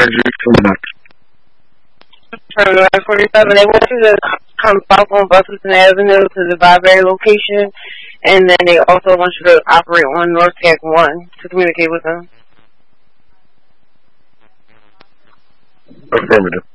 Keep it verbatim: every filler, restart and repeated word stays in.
Terminal forty-seven, they want you to come south on Bussington Avenue to the Byberry location, and then they also want you to operate on North Tech one to communicate with them. Affirmative.